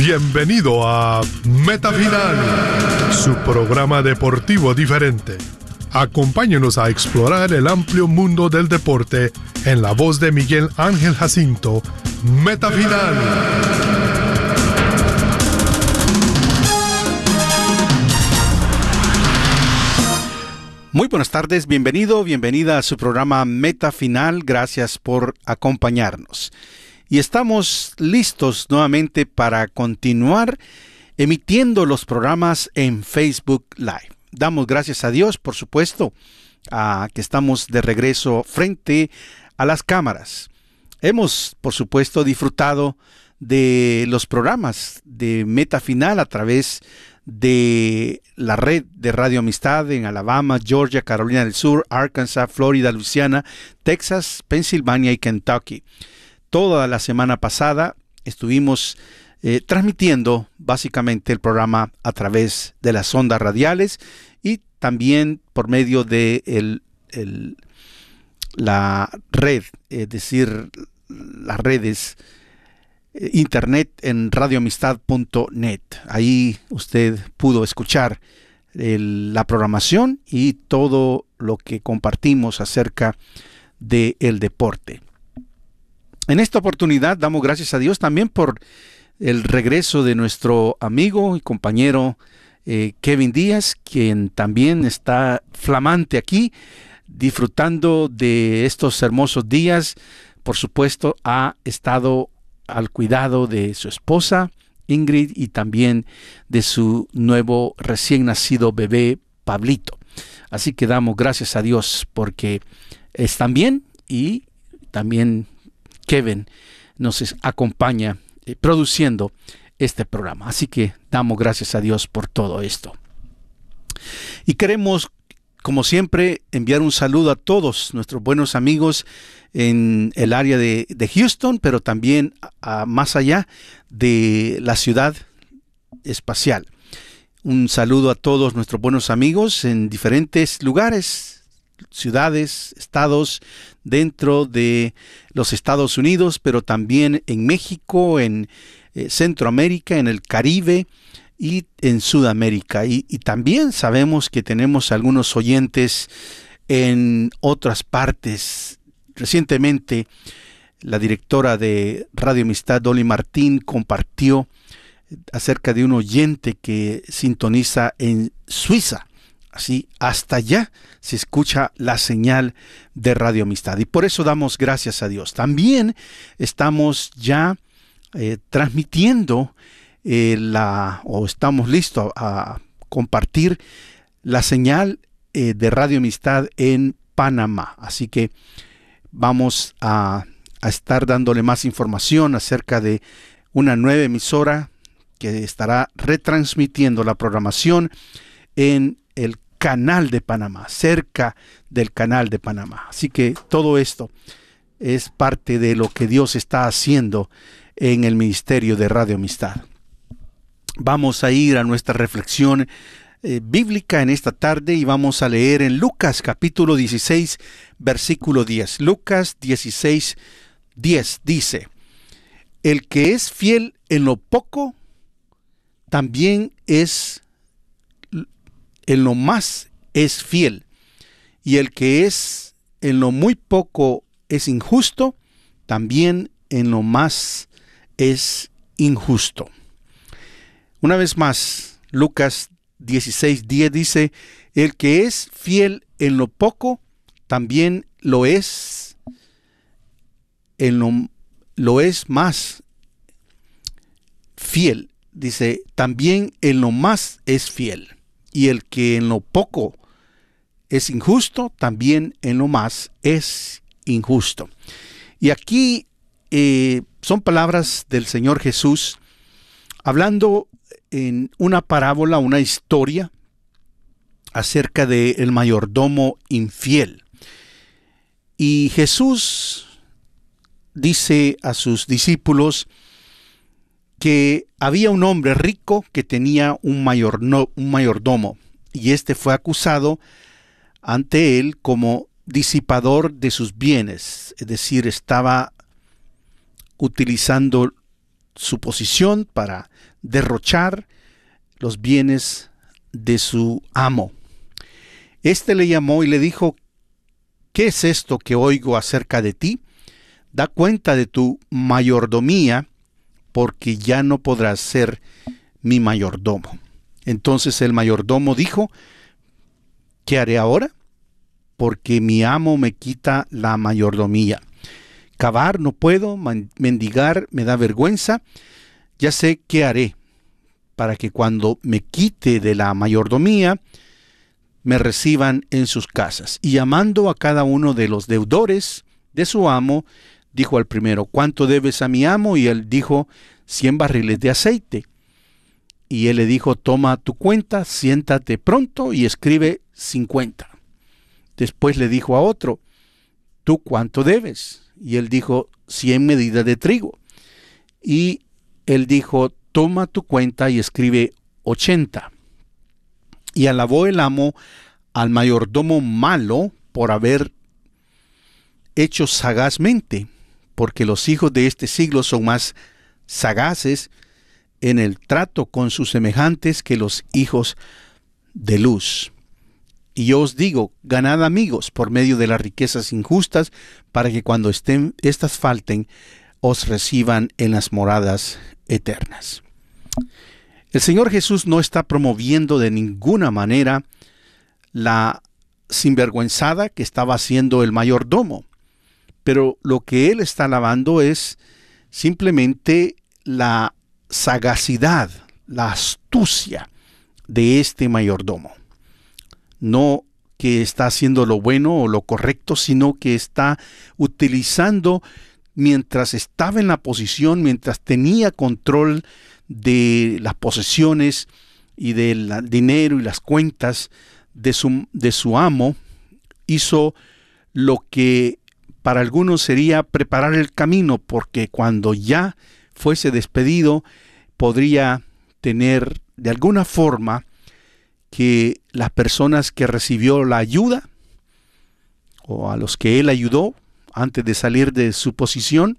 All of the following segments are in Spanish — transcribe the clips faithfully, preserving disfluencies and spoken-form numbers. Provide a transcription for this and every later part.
Bienvenido a Meta Final, su programa deportivo diferente. Acompáñenos a explorar el amplio mundo del deporte en la voz de Miguel Ángel Jacinto. Meta Final. Muy buenas tardes, bienvenido, bienvenida a su programa Meta Final. Gracias por acompañarnos. Y estamos listos nuevamente para continuar emitiendo los programas en Facebook Live. Damos gracias a Dios, por supuesto, a que estamos de regreso frente a las cámaras. Hemos, por supuesto, disfrutado de los programas de Meta Final a través de la red de Radio Amistad en Alabama, Georgia, Carolina del Sur, Arkansas, Florida, Luisiana, Texas, Pensilvania y Kentucky. Toda la semana pasada estuvimos eh, transmitiendo básicamente el programa a través de las ondas radiales y también por medio de el, el, la red, es decir, las redes eh, internet en radio amistad punto net. Ahí usted pudo escuchar el, la programación y todo lo que compartimos acerca del deporte. En esta oportunidad damos gracias a Dios también por el regreso de nuestro amigo y compañero eh, Kevin Díaz, quien también está flamante aquí, disfrutando de estos hermosos días. Por supuesto, ha estado al cuidado de su esposa, Ingrid, y también de su nuevo recién nacido bebé, Pablito. Así que damos gracias a Dios porque están bien y también Kevin nos acompaña eh, produciendo este programa. Así que damos gracias a Dios por todo esto. Y queremos, como siempre, enviar un saludo a todos nuestros buenos amigos en el área de, de Houston, pero también a, a más allá de la ciudad espacial. Un saludo a todos nuestros buenos amigos en diferentes lugares, ciudades, estados dentro de los Estados Unidos, pero también en México, en eh, Centroamérica, en el Caribe y en Sudamérica. Y, y también sabemos que tenemos algunos oyentes en otras partes. Recientemente, la directora de Radio Amistad, Dolly Martín, compartió acerca de un oyente que sintoniza en Suiza. Así, hasta allá se escucha la señal de Radio Amistad. Y por eso damos gracias a Dios. También estamos ya eh, transmitiendo eh, la, o estamos listos a, a compartir la señal eh, de Radio Amistad en Panamá. Así que vamos a, a estar dándole más información acerca de una nueva emisora que estará retransmitiendo la programación en el canal de Panamá, cerca del canal de Panamá. Así que todo esto es parte de lo que Dios está haciendo en el ministerio de Radio Amistad. Vamos a ir a nuestra reflexión eh, bíblica en esta tarde y vamos a leer en Lucas capítulo dieciséis, versículo diez. Lucas dieciséis, diez dice: el que es fiel en lo poco, también es en lo más es fiel, y el que es en lo muy poco es injusto, también en lo más es injusto. Una vez más, Lucas dieciséis, diez dice: el que es fiel en lo poco, también lo es en lo, lo es más fiel. Dice, también en lo más es fiel. Y el que en lo poco es injusto, también en lo más es injusto. Y aquí eh, son palabras del Señor Jesús hablando en una parábola, una historia acerca del mayordomo infiel. Y Jesús dice a sus discípulos que había un hombre rico que tenía un, mayor, no, un mayordomo, y este fue acusado ante él como disipador de sus bienes, es decir, estaba utilizando su posición, para derrochar los bienes de su amo. Este le llamó y le dijo: ¿qué es esto que oigo acerca de ti? Da cuenta de tu mayordomía, porque ya no podrás ser mi mayordomo. Entonces el mayordomo dijo: ¿qué haré ahora? Porque mi amo me quita la mayordomía. Cavar no puedo, mendigar me da vergüenza. Ya sé qué haré para que cuando me quite de la mayordomía, me reciban en sus casas. Y llamando a cada uno de los deudores de su amo, dijo al primero: ¿cuánto debes a mi amo? Y él dijo: cien barriles de aceite. Y él le dijo: toma tu cuenta, siéntate pronto y escribe cincuenta. Después le dijo a otro: ¿tú cuánto debes? Y él dijo: cien medidas de trigo. Y él dijo: toma tu cuenta y escribe ochenta. Y alabó el amo al mayordomo malo por haber hecho sagazmente, porque los hijos de este siglo son más sagaces en el trato con sus semejantes que los hijos de luz. Y yo os digo: ganad amigos por medio de las riquezas injustas, para que cuando estén estas falten, os reciban en las moradas eternas. El Señor Jesús no está promoviendo de ninguna manera la sinvergüenzada que estaba haciendo el mayordomo, pero lo que Él está alabando es simplemente la sagacidad, la astucia de este mayordomo. No que está haciendo lo bueno o lo correcto, sino que está utilizando, mientras estaba en la posición, mientras tenía control de las posesiones y del dinero y las cuentas de su, de su amo, hizo lo que para algunos sería preparar el camino, porque cuando ya fuese despedido, podría tener de alguna forma que las personas que recibió la ayuda, o a los que él ayudó antes de salir de su posición,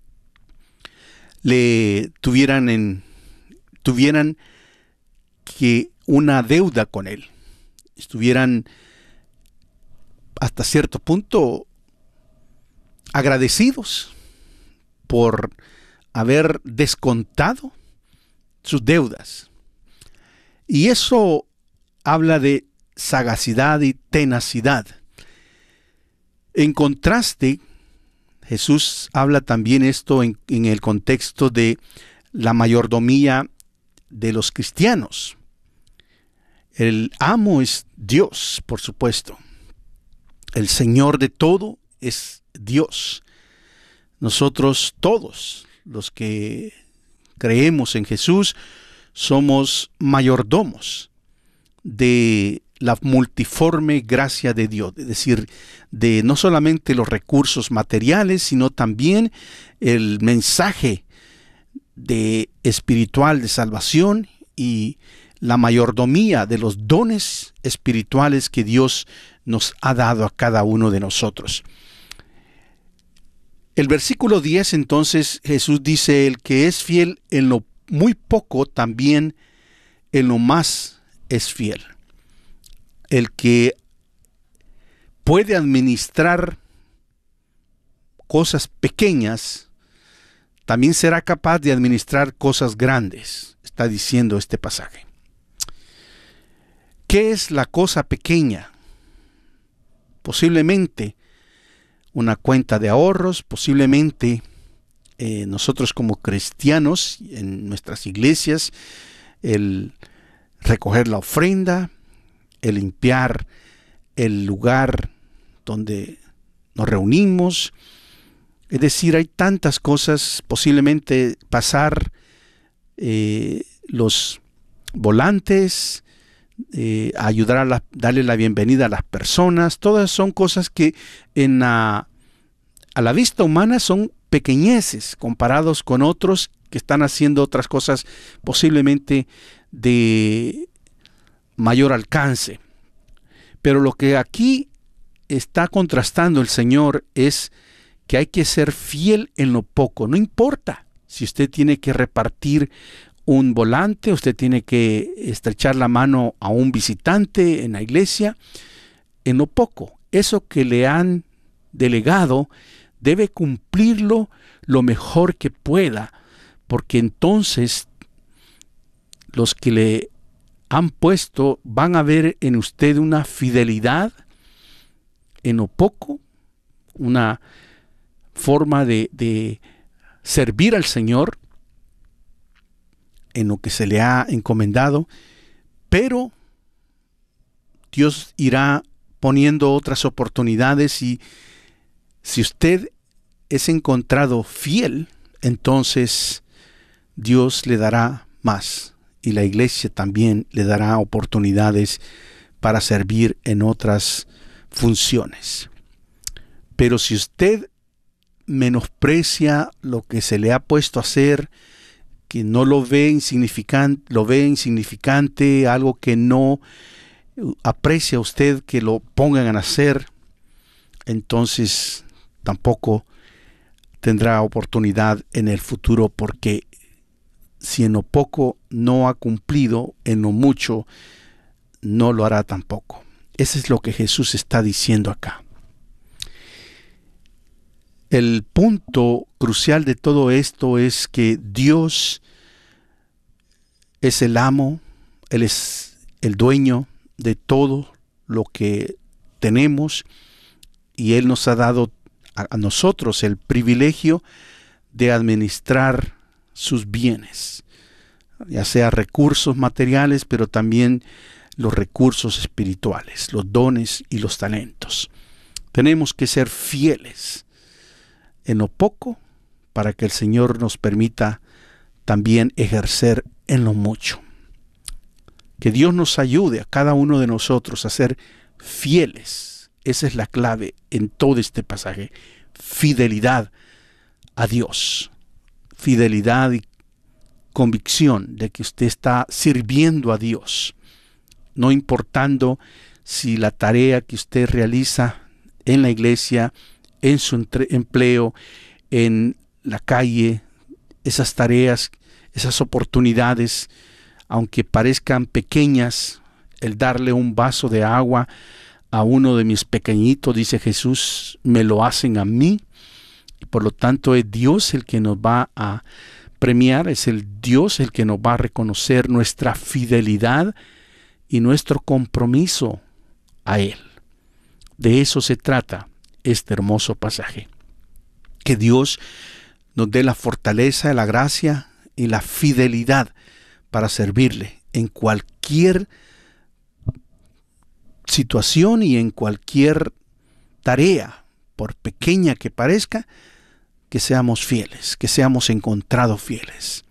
le tuvieran en tuvieran que una deuda con él, estuvieran hasta cierto punto agradecidos por haber descontado sus deudas. Y eso habla de sagacidad y tenacidad. En contraste, Jesús habla también esto en, en el contexto de la mayordomía de los cristianos. El amo es Dios, por supuesto. El Señor de todo es Dios. Nosotros todos, los que creemos en Jesús, somos mayordomos de la multiforme gracia de Dios, es decir, de no solamente los recursos materiales, sino también el mensaje de espiritual de salvación y la mayordomía de los dones espirituales que Dios nos ha dado a cada uno de nosotros. El versículo diez, entonces, Jesús dice: el que es fiel en lo muy poco, también en lo más es fiel. El que puede administrar cosas pequeñas, también será capaz de administrar cosas grandes, está diciendo este pasaje. ¿Qué es la cosa pequeña? Posiblemente una cuenta de ahorros, posiblemente eh, nosotros como cristianos en nuestras iglesias, el recoger la ofrenda, el limpiar el lugar donde nos reunimos. Es decir, hay tantas cosas, posiblemente pasar eh, los volantes, eh, ayudar a la, darle la bienvenida a las personas. Todas son cosas que en la, a la vista humana son pequeñeces comparados con otros que están haciendo otras cosas posiblemente de mayor alcance. Pero lo que aquí está contrastando el Señor es que hay que ser fiel en lo poco. No importa Si usted tiene que repartir un volante, usted tiene que estrechar la mano a un visitante en la iglesia, en lo poco, eso que le han delegado, debe cumplirlo lo mejor que pueda, porque entonces los que le han puesto van a ver en usted una fidelidad en lo poco, una forma de, de servir al Señor en lo que se le ha encomendado, pero Dios irá poniendo otras oportunidades, y si usted es encontrado fiel, entonces Dios le dará más, y la iglesia también le dará oportunidades para servir en otras funciones. Pero si usted menosprecia lo que se le ha puesto a hacer, que no lo ve insignificante, lo ve insignificante, algo que no aprecia usted que lo pongan a hacer, entonces tampoco tendrá oportunidad en el futuro, porque si en lo poco no ha cumplido, en lo mucho no lo hará tampoco. Eso es lo que Jesús está diciendo acá. El punto crucial de todo esto es que Dios es el amo, Él es el dueño de todo lo que tenemos, y Él nos ha dado a, a nosotros el privilegio de administrar sus bienes, ya sea recursos materiales, pero también los recursos espirituales, los dones y los talentos. Tenemos que ser fieles en lo poco para que el Señor nos permita también ejercer en lo mucho. Que Dios nos ayude a cada uno de nosotros a ser fieles. Esa es la clave en todo este pasaje. Fidelidad a Dios. Fidelidad y convicción de que usted está sirviendo a Dios, no importando si la tarea que usted realiza en la iglesia, en su entre- empleo, en la calle, esas tareas, esas oportunidades, aunque parezcan pequeñas, el darle un vaso de agua a uno de mis pequeñitos, dice Jesús, me lo hacen a mí. Y por lo tanto es Dios el que nos va a premiar, es el Dios el que nos va a reconocer nuestra fidelidad y nuestro compromiso a Él. De eso se trata este hermoso pasaje. Que Dios nos dé la fortaleza, la gracia y la fidelidad para servirle en cualquier situación y en cualquier tarea, por pequeña que parezca, que seamos fieles, que seamos encontrados fieles.